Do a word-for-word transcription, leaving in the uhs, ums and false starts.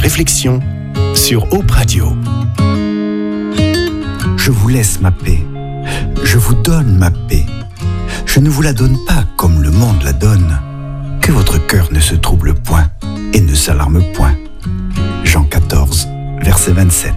réflexion sur Hope Radio. Je vous laisse ma paix, je vous donne ma paix. Je ne vous la donne pas comme le monde la donne. Que votre cœur ne se trouble point et ne s'alarme point. Jean quatorze, verset vingt-sept.